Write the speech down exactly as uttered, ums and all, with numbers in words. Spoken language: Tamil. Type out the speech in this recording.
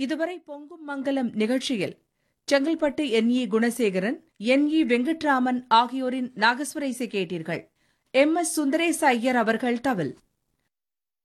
இதுவரை பொங்கும் மங்கலம் நிகழ்ச்சியில் செங்கல்பட்டு என் இ குணசேகரன், என் இ வெங்கட்ராமன் ஆகியோரின் நாகஸ்வர இசை கேட்டீர்கள். எம் எஸ் சுந்தரேச ஐயர் அவர்கள் தவில்.